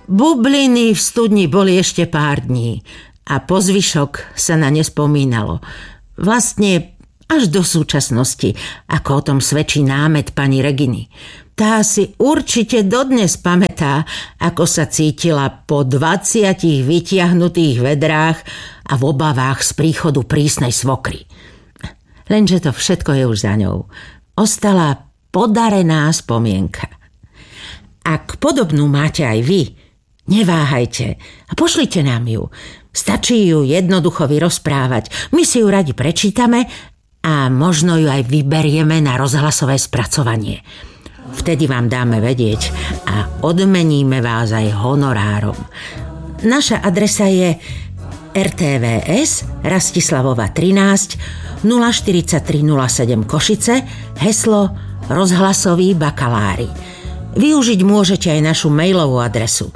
Bubliny v studni boli ešte pár dní a po zvyšok sa na ne spomínalo. Vlastne až do súčasnosti, ako o tom svedčí námet pani Reginy. Tá si určite dodnes pamätá, ako sa cítila po 20 vytiahnutých vedrách a v obavách z príchodu prísnej svokry. Lenže to všetko je už za ňou. Ostala podarená spomienka. Ak podobnú máte aj vy, neváhajte a pošlite nám ju. Stačí ju jednoducho vyrozprávať. My si ju radi prečítame a možno ju aj vyberieme na rozhlasové spracovanie. Vtedy vám dáme vedieť a odmeníme vás aj honorárom. Naša adresa je RTVS Rastislavova 13 04307 Košice, heslo rozhlasoví bakalári. Využiť môžete aj našu mailovú adresu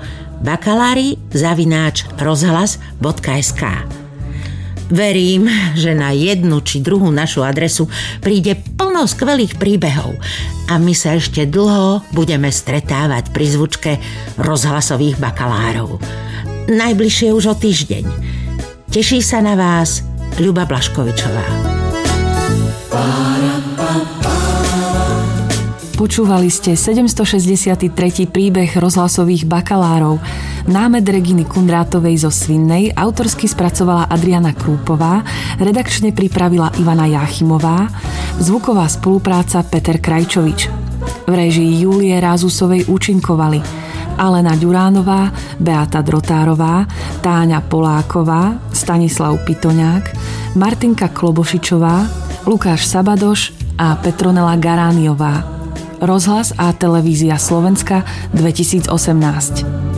bakalári@rozhlas.sk. Verím, že na jednu či druhú našu adresu príde plno skvelých príbehov a my sa ešte dlho budeme stretávať pri zvučke rozhlasových bakalárov. Najbližšie už o týždeň. Teší sa na vás Ľuba Blaškovičová. Počúvali ste 763. príbeh rozhlasových bakalárov. Námet Reginy Kundrátovej zo Svinnej autorsky spracovala Adriana Krúpová, redakčne pripravila Ivana Jáchymová, zvuková spolupráca Peter Krajčovič. V réžii Júlie Rázusovej účinkovali Alena Ďuránová, Beata Drotárová, Táňa Poláková, Stanislav Pitoňák, Martinka Klobošičová, Lukáš Sabadoš a Petronela Garániová. Rozhlas a televízia Slovenska 2018.